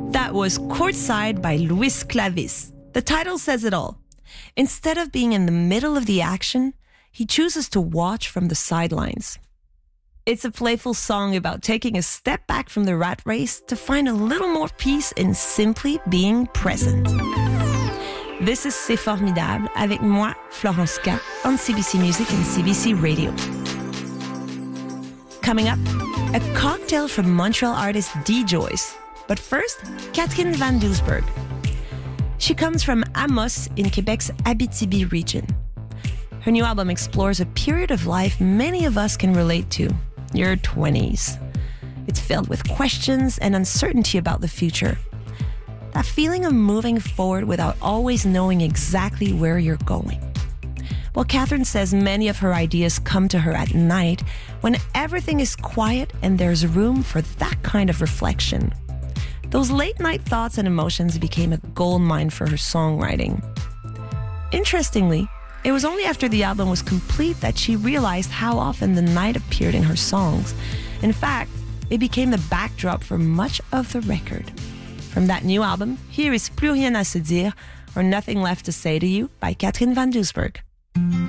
That was Courtside by Luis Clavis. The title says it all. Instead of being in the middle of the action, he chooses to watch from the sidelines. It's a playful song about taking a step back from the rat race to find a little more peace in simply being present. This is C'est Formidable avec moi, Florence K, on CBC Music and CBC Radio. Coming up, a cocktail from Montreal artist D. Joyce. But first, Catherine Van Doesburg. She comes from Amos in Quebec's Abitibi region. Her new album explores a period of life many of us can relate to, your 20s. It's filled with questions and uncertainty about the future. That feeling of moving forward without always knowing exactly where you're going. Well, Catherine says many of her ideas come to her at night when everything is quiet and there's room for that kind of reflection. Those late-night thoughts and emotions became a goldmine for her songwriting. Interestingly, it was only after the album was complete that she realized how often the night appeared in her songs. In fact, it became the backdrop for much of the record. From that new album, here is Plus rien à se dire, or Nothing Left to Say to You by Catherine Van Doesburg.